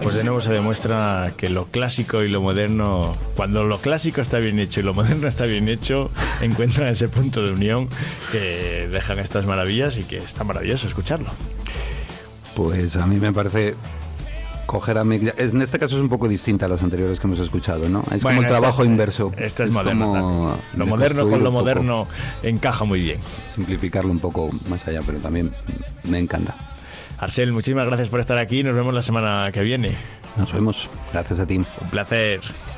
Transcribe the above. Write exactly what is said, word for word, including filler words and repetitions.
pues de nuevo se demuestra que lo clásico y lo moderno, cuando lo clásico está bien hecho y lo moderno está bien hecho, encuentran ese punto de unión que dejan estas maravillas y que está maravilloso escucharlo. Pues a mí me parece... coger a Mick, en este caso es un poco distinta a las anteriores que hemos escuchado, ¿no? Es bueno, como el trabajo es, inverso. Esta es, es moderno. Lo moderno con lo moderno encaja muy bien. Simplificarlo un poco más allá, pero también me encanta. Arcel, muchísimas gracias por estar aquí. Nos vemos la semana que viene. Nos vemos. Gracias a ti. Un placer.